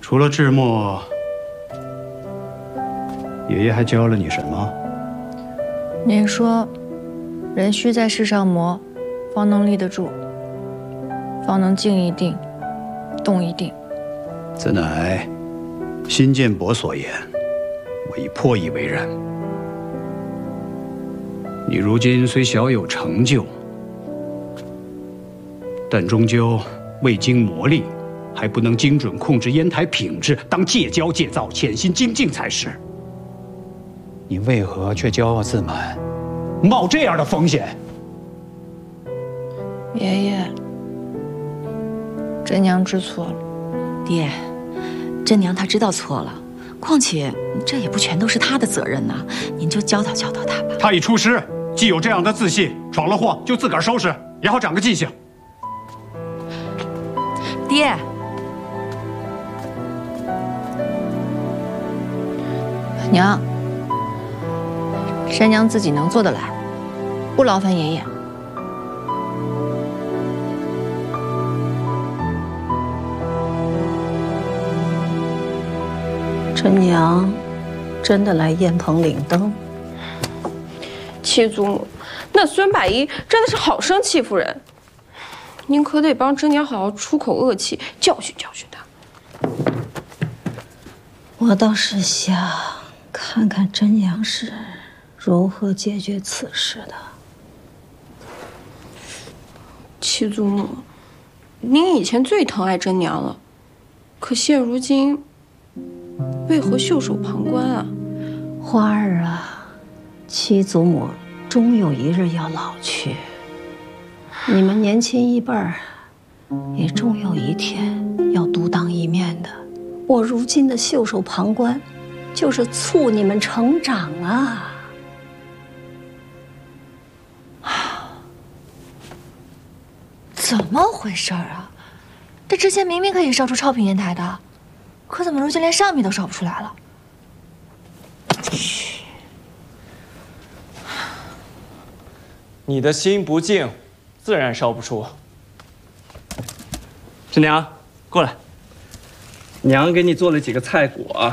除了智墨，爷爷还教了你什么？ 您说，人须在世上磨，方能立得住，方能静一定，动一定。 此乃辛建伯所言，我已颇以为然。你如今虽小有成就，但终究未经磨砺，还不能精准控制烟台品质，当戒骄戒躁，潜心精进才是。你为何却骄傲自满，冒这样的风险？ 爷爷，真娘知错了。 爹，真娘她知道错了，况且这也不全都是她的责任呐，您就教导教导她吧。 他已出师，既有这样的自信，闯了祸就自个儿收拾，也好长个记性。 爹， 娘，真娘自己能做得来，不劳烦爷爷。 真娘真的来燕棚领灯。 七祖母，那孙百一真的是好生欺负人，您可得帮真娘好好出口恶气，教训教训她。 我倒是想看看真娘是如何解决此事的。 七祖母，您以前最疼爱真娘了，可现如今为何袖手旁观啊？ 花儿啊，七祖母终有一日要老去，你们年轻一辈儿也终有一天要独当一面的。我如今的袖手旁观，就是促你们成长啊！ 怎么回事啊？这之前明明可以烧出超品烟台的，可怎么如今连上品都烧不出来了？ 你的心不静，自然烧不出。真娘，过来，娘给你做了几个菜果。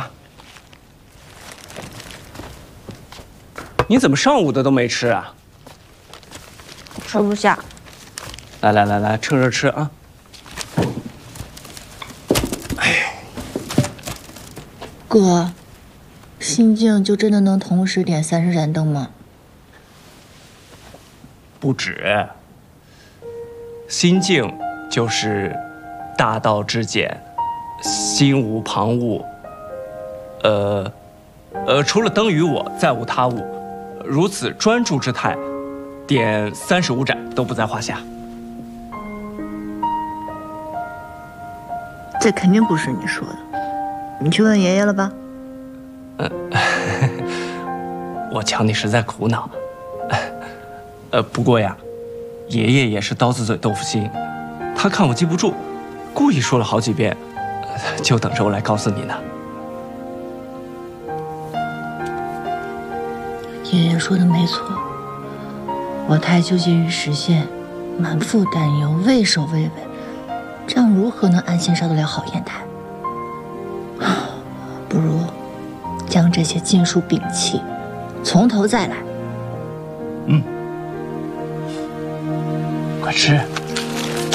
你怎么上午的都没吃啊？ 吃不下。 来来来来，趁热吃啊！ 哥，心静就真的能同时点30盏灯吗？ 不止，心静就是大道至简，心无旁骛。除了灯与我，再无他物。如此专注之态，点35盏都不在话下。 这肯定不是你说的，你去问爷爷了吧？ 我瞧你是在苦恼。不过呀，爷爷也是刀子嘴豆腐心，他看我记不住，故意说了好几遍，就等着我来告诉你呢。 爷爷说的没错，我太纠结于实现，满腹担忧，畏首畏尾，这样如何能安心烧得了好烟台？不如将这些禁术摒弃，从头再来。 快吃。